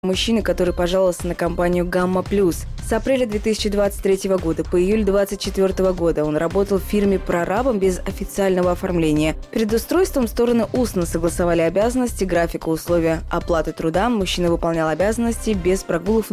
Мужчины, который пожаловался на компанию «Гамма Плюс». С апреля 2023 года по июль 2024 года он работал в фирме прорабом без официального оформления. Перед устройством стороны устно согласовали обязанности, графика, условия оплаты труда. Мужчина выполнял обязанности без прогулов